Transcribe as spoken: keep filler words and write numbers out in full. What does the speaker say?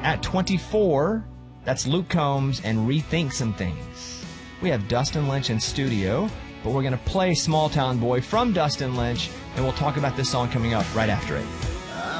At twenty-four, that's Luke Combs and Rethink Some Things. We have Dustin Lynch in studio, but we're going to play Small Town Boy from Dustin Lynch, and we'll talk about this song coming up right after it.